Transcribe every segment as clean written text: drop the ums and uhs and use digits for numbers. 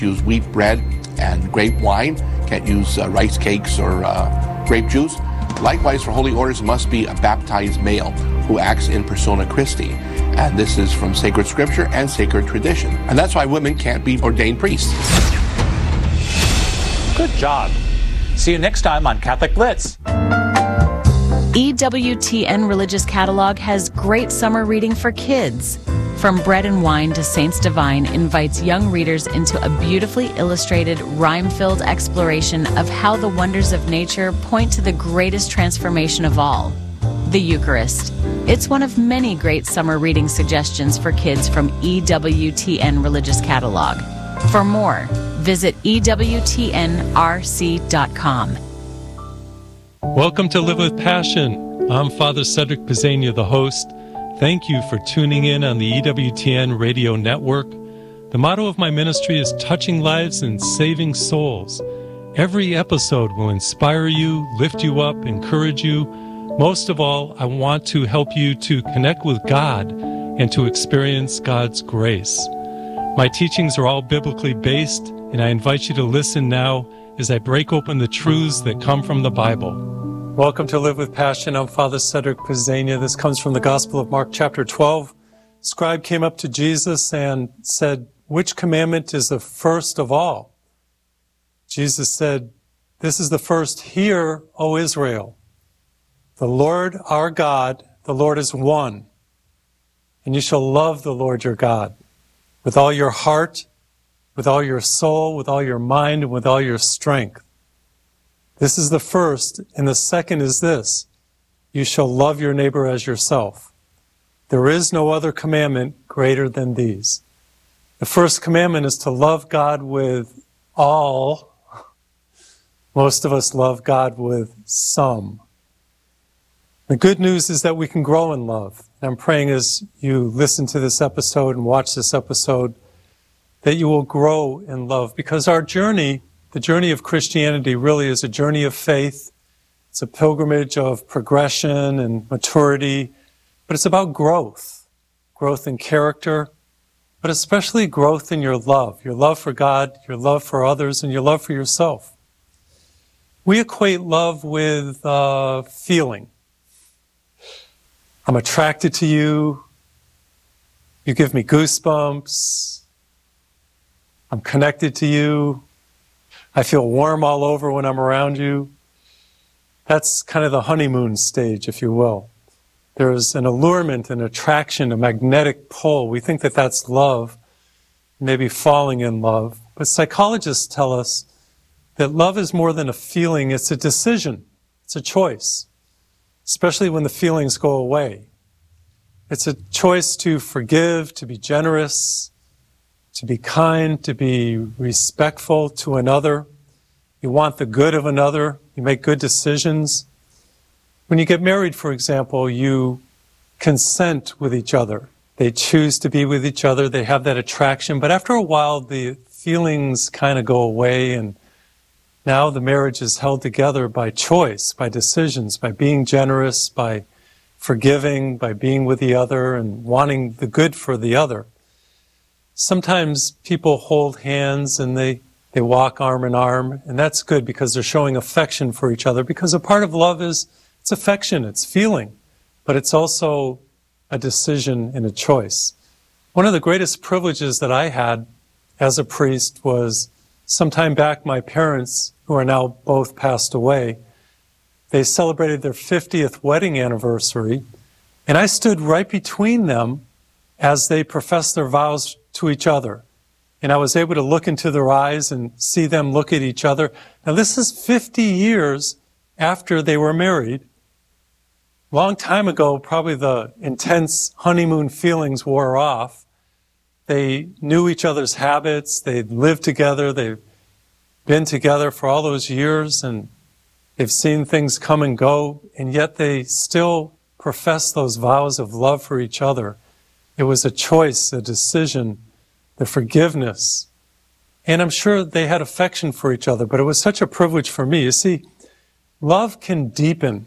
use wheat bread and grape wine. Can't use rice cakes or grape juice. Likewise, for holy orders, must be a baptized male who acts in persona Christi. And this is from sacred scripture and sacred tradition. And that's why women can't be ordained priests. Good job. See you next time on Catholic Blitz. EWTN Religious Catalog has great summer reading for kids. From Bread and Wine to Saints Divine invites young readers into a beautifully illustrated, rhyme-filled exploration of how the wonders of nature point to the greatest transformation of all, the Eucharist. It's one of many great summer reading suggestions for kids from EWTN Religious Catalog. For more, visit EWTNRC.com. Welcome to Live with Passion. I'm Father Cedric Pizzania, the host. Thank you for tuning in on the EWTN radio network. The motto of my ministry is touching lives and saving souls. Every episode will inspire you, lift you up, encourage you. Most of all, I want to help you to connect with God and to experience God's grace. My teachings are all biblically based, and I invite you to listen now as I break open the truths that come from the Bible. Welcome to Live with Passion. I'm Father Cedric Pizzania. This comes from the Gospel of Mark chapter 12. Scribe came up to Jesus and said, "Which commandment is the first of all?" Jesus said, "This is the first. Hear, O Israel. The Lord our God, the Lord is one. And you shall love the Lord your God with all your heart, with all your soul, with all your mind, and with all your strength. This is the first, and the second is this: you shall love your neighbor as yourself. There is no other commandment greater than these." The first commandment is to love God with all. Most of us love God with some. The good news is that we can grow in love. I'm praying as you listen to this episode and watch this episode that you will grow in love, because our journey, the journey of Christianity, really is a journey of faith. It's a pilgrimage of progression and maturity, but it's about growth in character, but especially growth in your love for God, your love for others, and your love for yourself. We equate love with feeling. I'm attracted to you. You give me goosebumps. I'm connected to you. I feel warm all over when I'm around you. That's kind of the honeymoon stage, if you will. There's an allurement, an attraction, a magnetic pull. We think that that's love, maybe falling in love. But psychologists tell us that love is more than a feeling. It's a decision. It's a choice, especially when the feelings go away. It's a choice to forgive, to be generous, to be kind, to be respectful to another. You want the good of another. You make good decisions. When you get married, for example, you consent with each other. They choose to be with each other. They have that attraction. But after a while, the feelings kind of go away, and now the marriage is held together by choice, by decisions, by being generous, by forgiving, by being with the other and wanting the good for the other. Sometimes people hold hands and they walk arm in arm, and that's good because they're showing affection for each other, because a part of love is it's affection, it's feeling, but it's also a decision and a choice. One of the greatest privileges that I had as a priest was some time back, my parents, who are now both passed away, they celebrated their 50th wedding anniversary, and I stood right between them as they professed their vows to each other. And I was able to look into their eyes and see them look at each other. Now, this is 50 years after they were married. Long time ago, probably the intense honeymoon feelings wore off. They knew each other's habits. They'd lived together. They've been together for all those years, and they've seen things come and go, and yet they still profess those vows of love for each other. It was a choice, a decision, the forgiveness. And I'm sure they had affection for each other, but it was such a privilege for me. You see, love can deepen.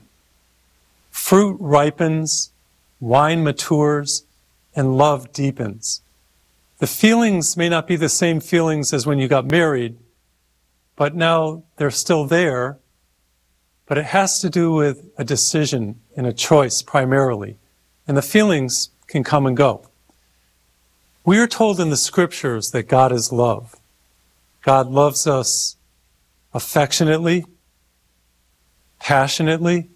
Fruit ripens, wine matures, and love deepens. The feelings may not be the same feelings as when you got married, but now they're still there. But it has to do with a decision and a choice primarily. And the feelings can come and go. We are told in the scriptures that God is love. God loves us affectionately, passionately,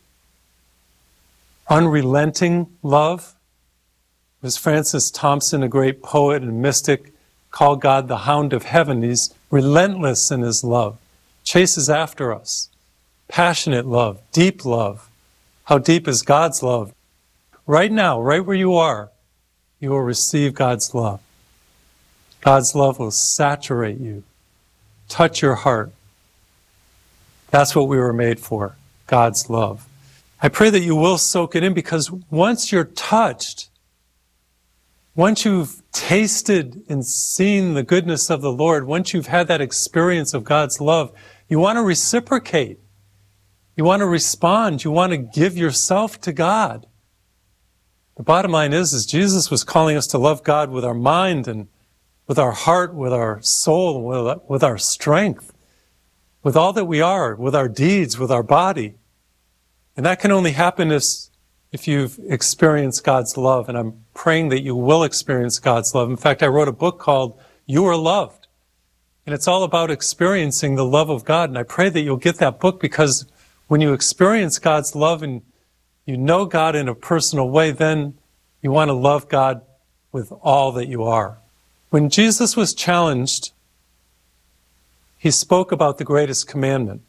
unrelenting love. As Francis Thompson, a great poet and mystic, called God the hound of heaven. He's relentless in his love, chases after us. Passionate love, deep love. How deep is God's love? Right now, right where you are, you will receive God's love. God's love will saturate you, touch your heart. That's what we were made for, God's love. I pray that you will soak it in, because once you're touched, once you've tasted and seen the goodness of the Lord, once you've had that experience of God's love, you want to reciprocate. You want to respond. You want to give yourself to God. The bottom line is Jesus was calling us to love God with our mind and with our heart, with our soul, with our strength, with all that we are, with our deeds, with our body. And that can only happen if you've experienced God's love. And I'm praying that you will experience God's love. In fact, I wrote a book called You Are Loved. And it's all about experiencing the love of God. And I pray that you'll get that book, because when you experience God's love and you know God in a personal way, then you want to love God with all that you are. When Jesus was challenged, he spoke about the greatest commandment.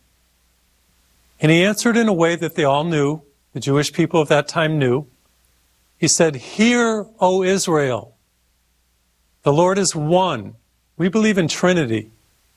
And he answered in a way that they all knew, the Jewish people of that time knew. He said, "Hear, O Israel, the Lord is one." We believe in Trinity.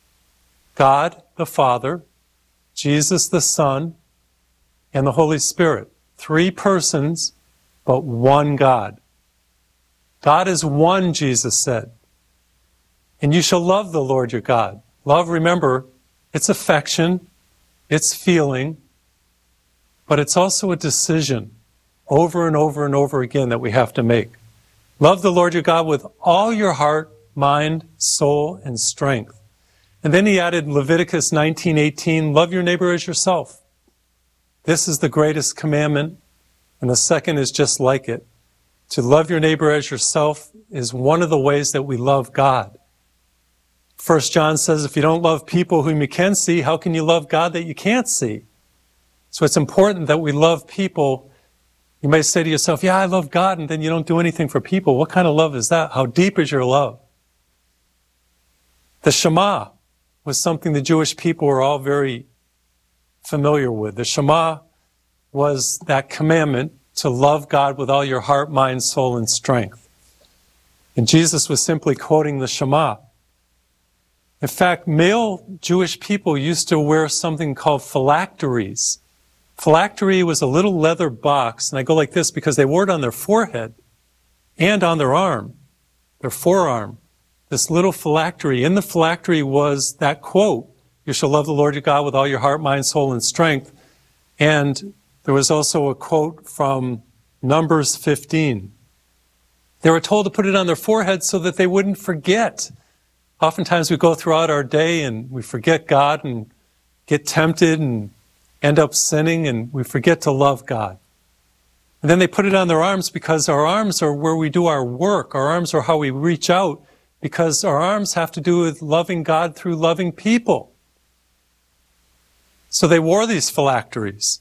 God the Father, Jesus the Son, and the Holy Spirit. 3 persons, but one God. God is one, Jesus said. And you shall love the Lord your God. Love, remember, it's affection, it's feeling, but it's also a decision over and over and over again that we have to make. Love the Lord your God with all your heart, mind, soul, and strength. And then he added Leviticus 19:18, love your neighbor as yourself. This is the greatest commandment, and the second is just like it. To love your neighbor as yourself is one of the ways that we love God. 1 John says, if you don't love people whom you can see, how can you love God that you can't see? So it's important that we love people. You may say to yourself, yeah, I love God, and then you don't do anything for people. What kind of love is that? How deep is your love? The Shema was something the Jewish people were all very familiar with. The Shema was that commandment to love God with all your heart, mind, soul, and strength. And Jesus was simply quoting the Shema. In fact, male Jewish people used to wear something called phylacteries. Phylactery was a little leather box, and I go like this because they wore it on their forehead and on their arm, their forearm. This little phylactery. In the phylactery was that quote, you shall love the Lord your God with all your heart, mind, soul, and strength. And there was also a quote from Numbers 15. They were told to put it on their forehead so that they wouldn't forget. Oftentimes we go throughout our day and we forget God and get tempted and end up sinning, and we forget to love God. And then they put it on their arms because our arms are where we do our work. Our arms are how we reach out, because our arms have to do with loving God through loving people. So they wore these phylacteries.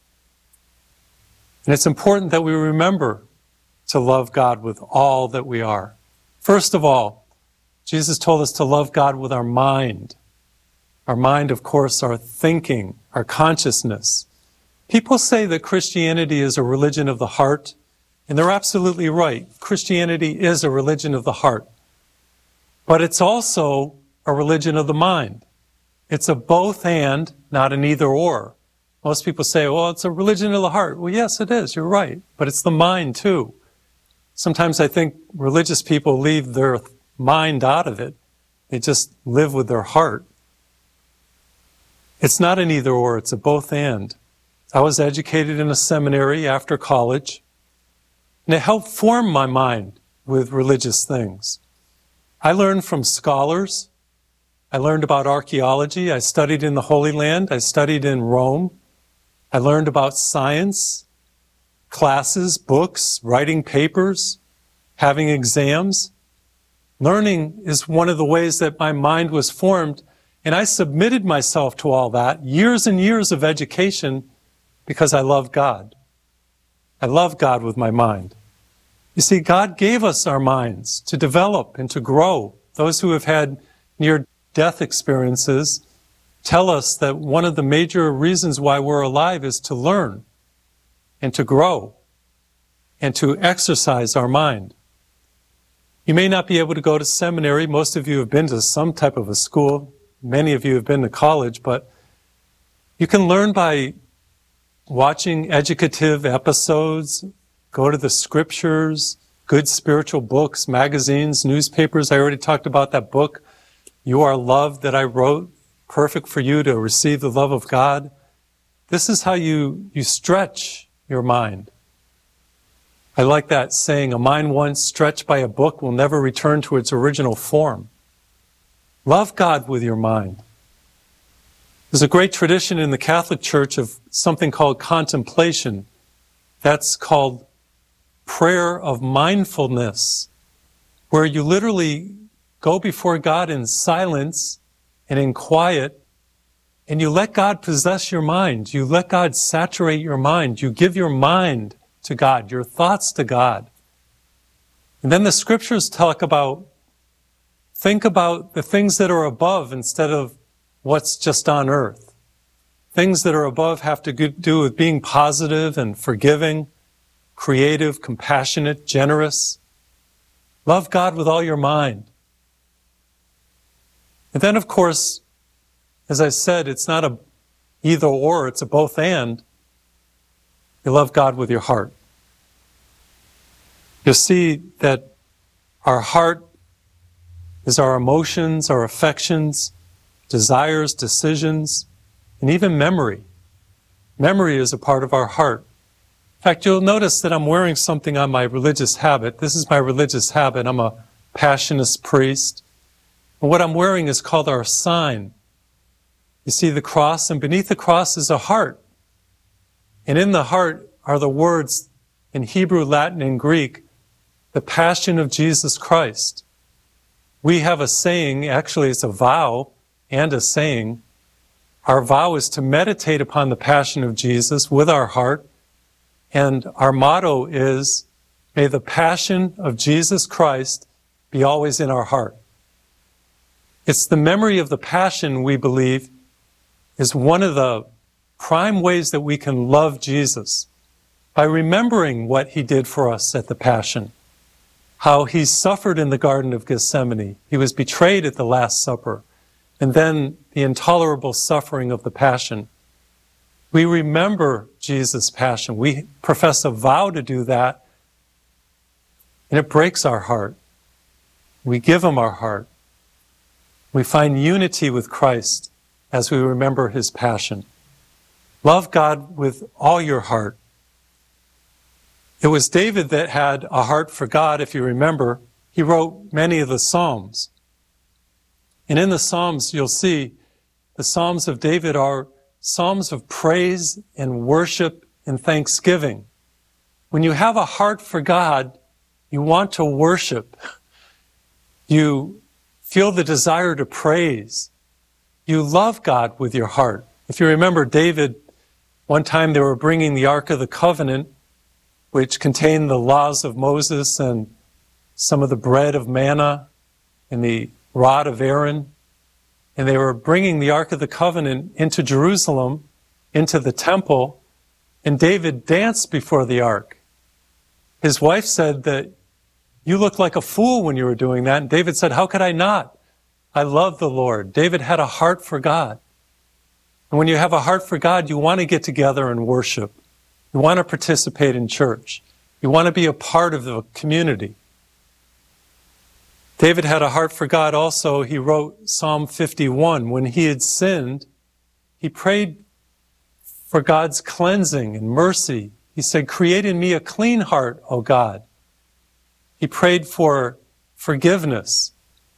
And it's important that we remember to love God with all that we are. First of all, Jesus told us to love God with our mind. Our mind, of course, our thinking, our consciousness. People say that Christianity is a religion of the heart, and they're absolutely right. Christianity is a religion of the heart. But it's also a religion of the mind. It's a both and, not an either or. Most people say, well, it's a religion of the heart. Well, yes, it is. You're right. But it's the mind, too. Sometimes I think religious people leave their mind out of it. They just live with their heart. It's not an either or. It's a both and. I was educated in a seminary after college, and it helped form my mind with religious things. I learned from scholars. I learned about archaeology. I studied in the Holy Land. I studied in Rome. I learned about science, classes, books, writing papers, having exams. Learning is one of the ways that my mind was formed, and I submitted myself to all that, years and years of education, because I love God. I love God with my mind. You see, God gave us our minds to develop and to grow. Those who have had near-death experiences tell us that one of the major reasons why we're alive is to learn and to grow and to exercise our mind. You may not be able to go to seminary. Most of you have been to some type of a school. Many of you have been to college, but you can learn by watching educative episodes, go to the scriptures, good spiritual books, magazines, newspapers. I already talked about that book, You Are Loved, that I wrote, perfect for you to receive the love of God. This is how you stretch your mind. I like that saying, a mind once stretched by a book will never return to its original form. Love God with your mind. There's a great tradition in the Catholic Church of something called contemplation. That's called prayer of mindfulness, where you literally go before God in silence and in quiet, and you let God possess your mind. You let God saturate your mind. You give your mind to God, your thoughts to God. And then the scriptures think about the things that are above instead of what's just on earth. Things that are above have to do with being positive and forgiving, creative, compassionate, generous. Love God with all your mind. And then, of course, as I said, it's not a either or, it's a both and. You love God with your heart. You'll see that our heart is our emotions, our affections, desires, decisions, and even memory. Memory is a part of our heart. In fact, you'll notice that I'm wearing something on my religious habit. This is my religious habit. I'm a Passionist priest. And what I'm wearing is called our sign. You see the cross, and beneath the cross is a heart. And in the heart are the words in Hebrew, Latin, and Greek, the passion of Jesus Christ. We have a saying, actually it's a vow and a saying. Our vow is to meditate upon the passion of Jesus with our heart. And our motto is, may the passion of Jesus Christ be always in our heart. It's the memory of the passion, we believe, is one of the prime ways that we can love Jesus, by remembering what he did for us at the Passion, how he suffered in the Garden of Gethsemane. He was betrayed at the Last Supper, and then the intolerable suffering of the Passion. We remember Jesus' passion. We profess a vow to do that, and it breaks our heart. We give him our heart. We find unity with Christ as we remember his passion. Love God with all your heart. It was David that had a heart for God, if you remember. He wrote many of the Psalms. And in the Psalms, you'll see the Psalms of David are Psalms of praise and worship and thanksgiving. When you have a heart for God, you want to worship. You feel the desire to praise. You love God with your heart. If you remember David, one time they were bringing the Ark of the Covenant, which contained the laws of Moses and some of the bread of manna and the rod of Aaron. And they were bringing the Ark of the Covenant into Jerusalem, into the temple, and David danced before the Ark. His wife said that, you looked like a fool when you were doing that. And David said, how could I not? I love the Lord. David had a heart for God. And when you have a heart for God, you want to get together and worship. You want to participate in church. You want to be a part of the community. David had a heart for God also. He wrote Psalm 51. When he had sinned, he prayed for God's cleansing and mercy. He said, create in me a clean heart, O God. He prayed for forgiveness.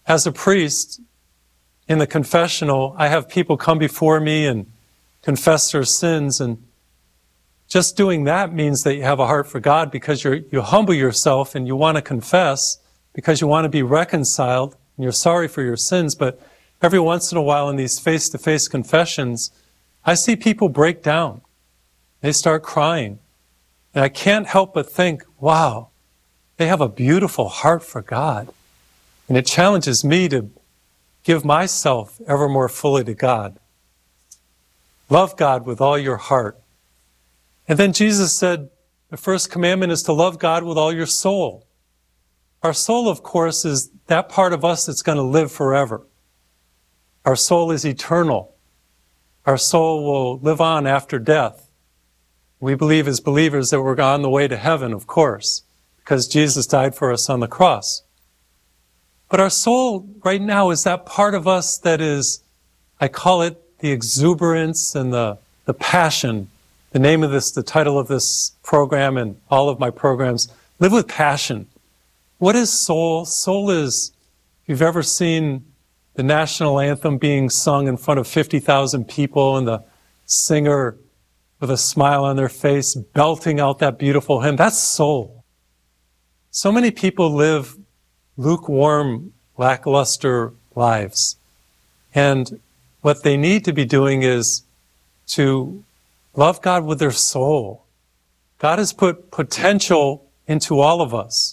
As a priest, in the confessional, I have people come before me and confess their sins, and just doing that means that you have a heart for God, because you humble yourself and you want to confess because you want to be reconciled and you're sorry for your sins. But every once in a while in these face-to-face confessions, I see people break down. They start crying. And I can't help but think, wow, they have a beautiful heart for God. And it challenges me to give myself ever more fully to God. Love God with all your heart. And then Jesus said, the first commandment is to love God with all your soul. Our soul, of course, is that part of us that's going to live forever. Our soul is eternal. Our soul will live on after death. We believe as believers that we're on the way to heaven, of course, because Jesus died for us on the cross. But our soul right now is that part of us that is, I call it the exuberance and the passion. The name of this, the title of this program and all of my programs, Live with Passion. What is soul? Soul is, if you've ever seen the national anthem being sung in front of 50,000 people and the singer with a smile on their face belting out that beautiful hymn, that's soul. So many people live lukewarm, lackluster lives. And what they need to be doing is to love God with their soul. God has put potential into all of us.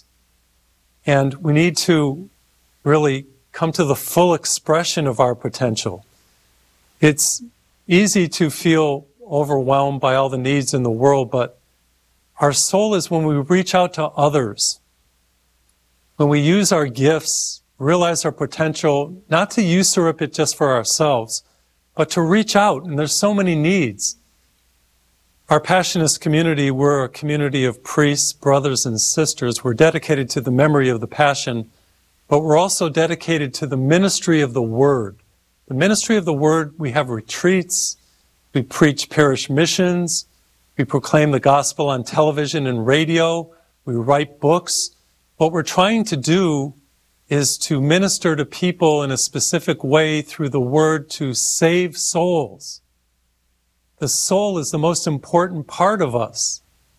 And we need to really come to the full expression of our potential. It's easy to feel overwhelmed by all the needs in the world, but our soul is when we reach out to others. When we use our gifts, realize our potential, not to usurp it just for ourselves, but to reach out. And there's so many needs. Our Passionist community, we're a community of priests, brothers, and sisters. We're dedicated to the memory of the Passion, but we're also dedicated to the ministry of the Word. The ministry of the Word, we have retreats, we preach parish missions, we proclaim the gospel on television and radio, we write books. What we're trying to do is to minister to people in a specific way through the Word to save souls. The soul is the most important part of us.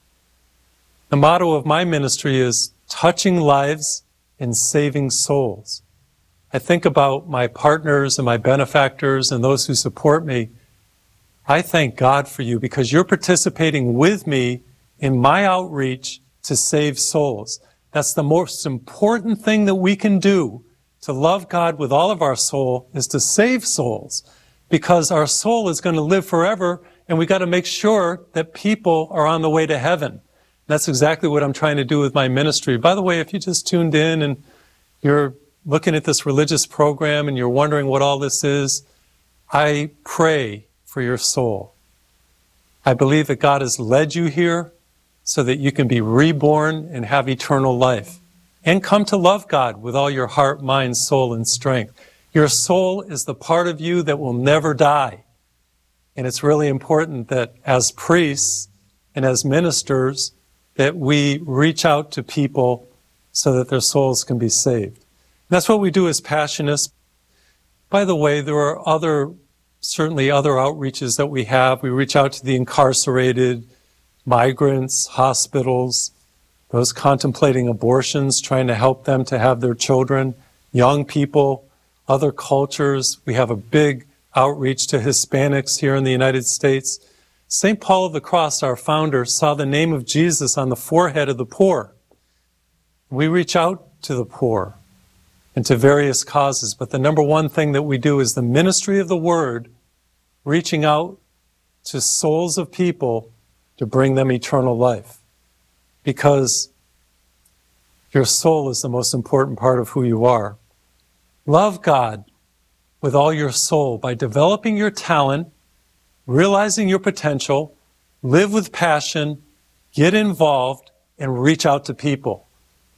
The motto of my ministry is touching lives and saving souls. I think about my partners and my benefactors and those who support me. I thank God for you because you're participating with me in my outreach to save souls. That's the most important thing that we can do to love God with all of our soul, is to save souls. Because our soul is going to live forever, and we got to make sure that people are on the way to heaven. That's exactly what I'm trying to do with my ministry. By the way, if you just tuned in and you're looking at this religious program and you're wondering what all this is, I pray for your soul. I believe that God has led you here so that you can be reborn and have eternal life and come to love God with all your heart, mind, soul, and strength. Your soul is the part of you that will never die. And it's really important that as priests and as ministers that we reach out to people so that their souls can be saved. And that's what we do as Passionists. By the way, there are certainly other outreaches that we have. We reach out to the incarcerated, migrants, hospitals, those contemplating abortions, trying to help them to have their children, young people, other cultures. We have a big outreach to Hispanics here in the United States. St. Paul of the Cross, our founder, saw the name of Jesus on the forehead of the poor. We reach out to the poor and to various causes, but the number one thing that we do is the ministry of the Word, reaching out to souls of people to bring them eternal life. Because your soul is the most important part of who you are. Love God with all your soul by developing your talent, realizing your potential, live with passion, get involved, and reach out to people.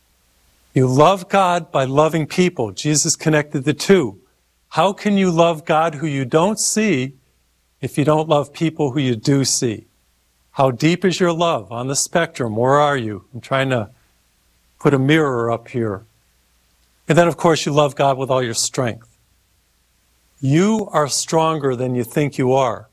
You love God by loving people. Jesus connected the two. How can you love God who you don't see if you don't love people who you do see? How deep is your love on the spectrum? Where are you? I'm trying to put a mirror up here. And then, of course, you love God with all your strength. You are stronger than you think you are.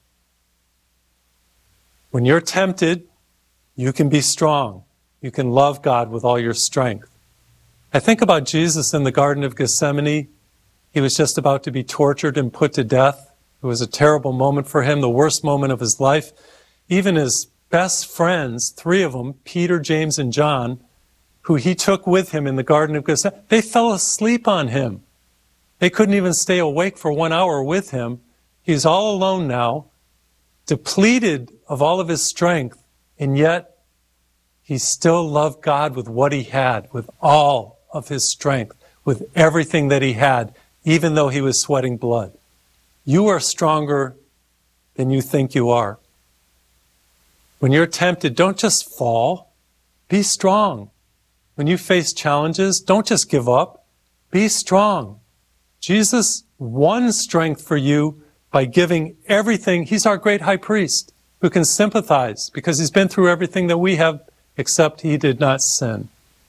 When you're tempted, you can be strong. You can love God with all your strength. I think about Jesus in the Garden of Gethsemane. He was just about to be tortured and put to death. It was a terrible moment for him, the worst moment of his life. Even his best friends, 3 of them, Peter, James, and John, who he took with him in the Garden of Gethsemane, they fell asleep on him. They couldn't even stay awake for 1 hour with him. He's all alone now, depleted of all of his strength, and yet he still loved God with what he had, with all of his strength, with everything that he had, even though he was sweating blood. You are stronger than you think you are. When you're tempted, don't just fall. Be strong. When you face challenges, don't just give up. Be strong. Jesus won strength for you by giving everything. He's our great high priest who can sympathize because he's been through everything that we have, except he did not sin.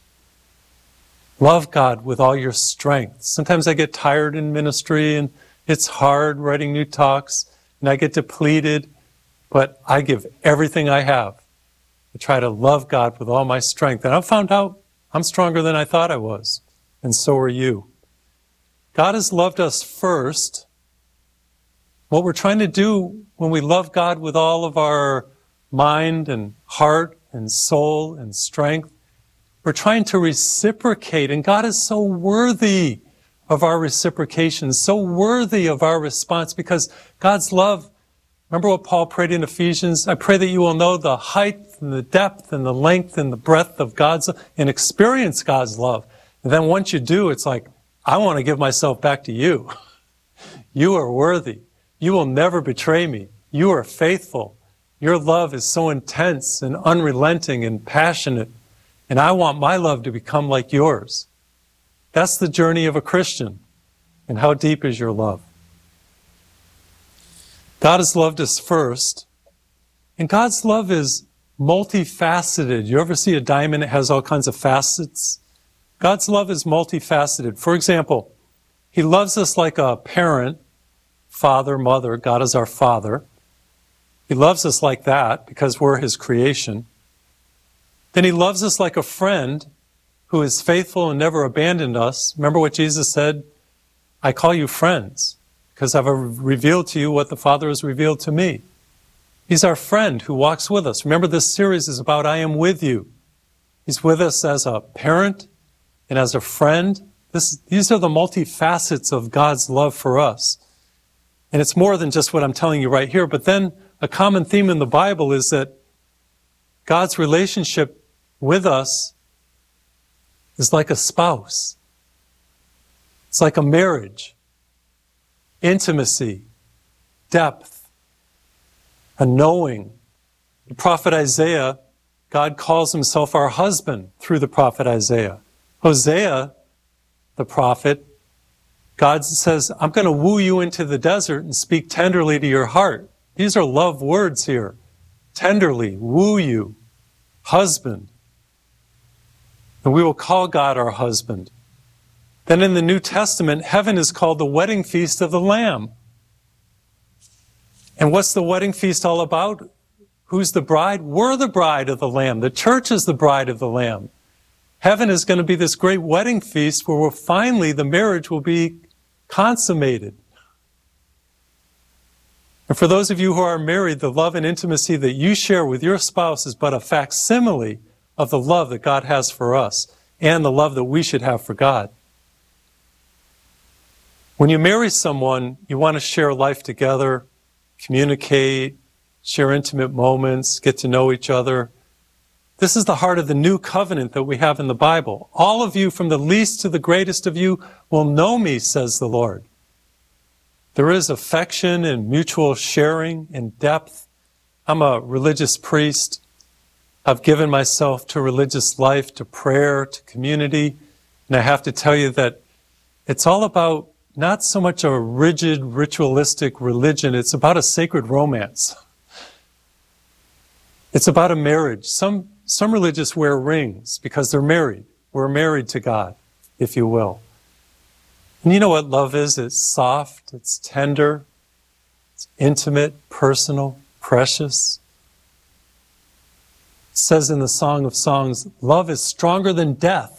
Love God with all your strength. Sometimes I get tired in ministry and it's hard writing new talks and I get depleted, but I give everything I have to try to love God with all my strength. And I've found out I'm stronger than I thought I was, and so are you. God has loved us first. What we're trying to do when we love God with all of our mind and heart and soul and strength, we're trying to reciprocate, and God is so worthy of our reciprocation, so worthy of our response, because God's love, remember what Paul prayed in Ephesians? I pray that you will know the height and the depth and the length and the breadth of God's love and experience God's love. And then once you do, it's like, I want to give myself back to you. You are worthy. You will never betray me. You are faithful. Your love is so intense and unrelenting and passionate. And I want my love to become like yours. That's the journey of a Christian. And how deep is your love? God has loved us first. And God's love is multifaceted. You ever see a diamond that has all kinds of facets? God's love is multifaceted. For example, he loves us like a parent, father, mother. God is our father. He loves us like that because we're his creation. Then he loves us like a friend who is faithful and never abandoned us. Remember what Jesus said? I call you friends because I've revealed to you what the Father has revealed to me. He's our friend who walks with us. Remember, this series is about I am with you. He's with us as a parent and as a friend. These are the multifacets of God's love for us. And it's more than just what I'm telling you right here. But then a common theme in the Bible is that God's relationship with us is like a spouse. It's like a marriage. Intimacy, depth, a knowing. The prophet Isaiah, God calls himself our husband through the prophet Isaiah. Hosea, the prophet, God says, I'm going to woo you into the desert and speak tenderly to your heart. These are love words here. Tenderly, woo you, husband. And we will call God our husband. Then in the New Testament, heaven is called the wedding feast of the Lamb. And what's the wedding feast all about? Who's the bride? We're the bride of the Lamb. The church is the bride of the Lamb. Heaven is going to be this great wedding feast where finally the marriage will be consummated. And for those of you who are married, the love and intimacy that you share with your spouse is but a facsimile of the love that God has for us and the love that we should have for God. When you marry someone, you want to share life together, communicate, share intimate moments, get to know each other. This is the heart of the new covenant that we have in the Bible. All of you, from the least to the greatest of you, will know me, says the Lord. There is affection and mutual sharing and depth. I'm a religious priest. I've given myself to religious life, to prayer, to community. And I have to tell you that it's all about not so much a rigid, ritualistic religion. It's about a sacred romance. It's about a marriage. Some religious wear rings because they're married. We're married to God, if you will. And you know what love is? It's soft, it's tender, it's intimate, personal, precious. It says in the Song of Songs, love is stronger than death.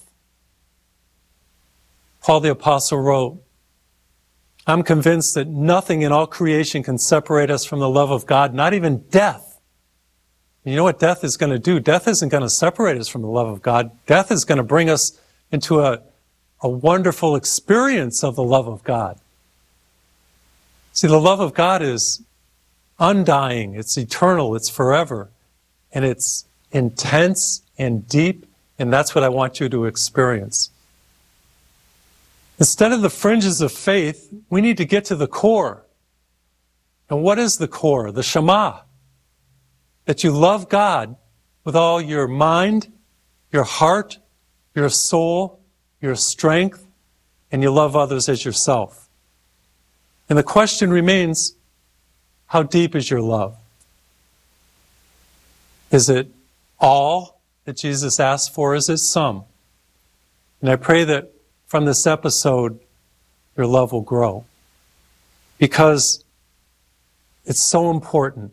Paul the Apostle wrote, I'm convinced that nothing in all creation can separate us from the love of God, not even death. And you know what death is going to do? Death isn't going to separate us from the love of God. Death is going to bring us into a wonderful experience of the love of God. See, the love of God is undying, it's eternal, it's forever, and it's intense and deep, and that's what I want you to experience. Instead of the fringes of faith, we need to get to the core. And what is the core? The Shema. That you love God with all your mind, your heart, your soul, your strength, and you love others as yourself. And the question remains, how deep is your love? Is it all that Jesus asked for? Is it some? And I pray that from this episode, your love will grow. Because it's so important.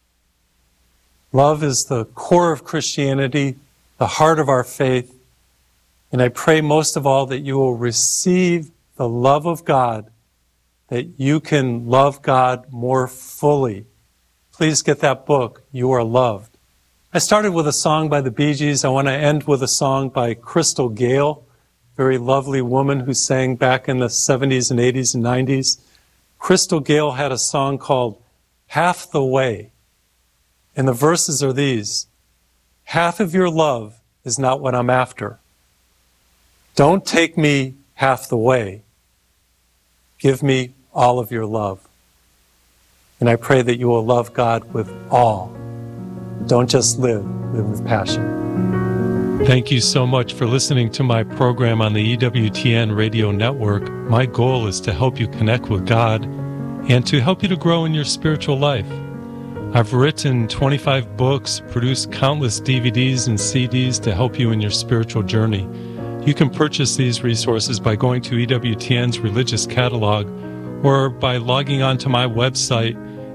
Love is the core of Christianity, the heart of our faith. And I pray most of all that you will receive the love of God, that you can love God more fully. Please get that book, You Are Loved. I started with a song by the Bee Gees. I want to end with a song by Crystal Gayle, very lovely woman who sang back in the 70s and 80s and 90s. Crystal Gayle had a song called Half the Way. And the verses are these: half of your love is not what I'm after. Don't take me half the way. Give me all of your love. And I pray that you will love God with all. Don't just live with passion. Thank you so much for listening to my program on the EWTN radio network. My goal is to help you connect with God and to help you to grow in your spiritual life. I've written 25 books, produced countless DVDs and CDs to help you in your spiritual journey. You can purchase these resources by going to EWTN's religious catalog or by logging on to my website,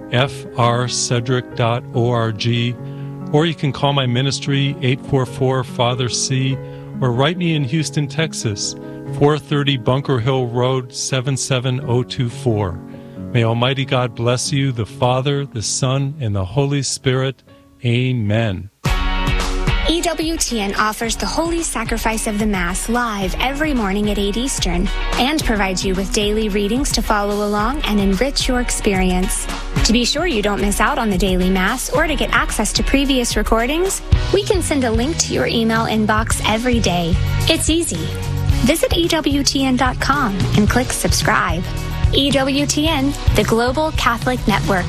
frcedric.org, or you can call my ministry, 844-FATHER-C, or write me in Houston, Texas, 430 Bunker Hill Road, 77024. May Almighty God bless you, the Father, the Son, and the Holy Spirit. Amen. EWTN offers the Holy Sacrifice of the Mass live every morning at 8 Eastern and provides you with daily readings to follow along and enrich your experience. To be sure you don't miss out on the daily Mass or to get access to previous recordings, we can send a link to your email inbox every day. It's easy. Visit EWTN.com and click subscribe. EWTN, the Global Catholic Network.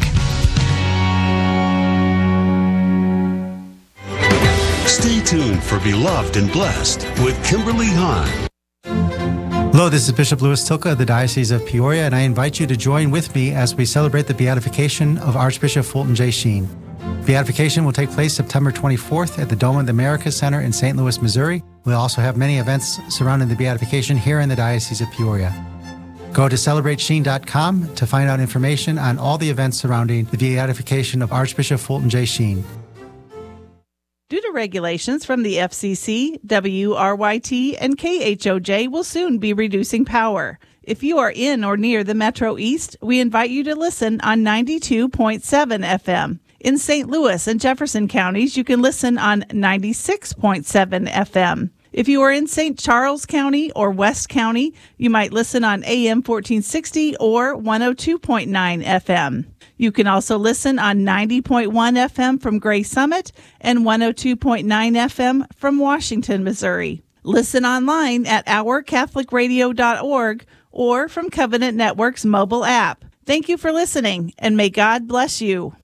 Stay tuned for Beloved and Blessed with Kimberly Hahn. Hello, this is Bishop Louis Tilka of the Diocese of Peoria, and I invite you to join with me as we celebrate the beatification of Archbishop Fulton J. Sheen. Beatification will take place September 24th at the Dome of the Americas Center in St. Louis, Missouri. We'll also have many events surrounding the beatification here in the Diocese of Peoria. Go to CelebrateSheen.com to find out information on all the events surrounding the beatification of Archbishop Fulton J. Sheen. Due to regulations from the FCC, WRYT, and KHOJ will soon be reducing power. If you are in or near the Metro East, we invite you to listen on 92.7 FM. In St. Louis and Jefferson counties, you can listen on 96.7 FM. If you are in St. Charles County or West County, you might listen on AM 1460 or 102.9 FM. You can also listen on 90.1 FM from Gray Summit and 102.9 FM from Washington, Missouri. Listen online at ourcatholicradio.org or from Covenant Network's mobile app. Thank you for listening, and may God bless you.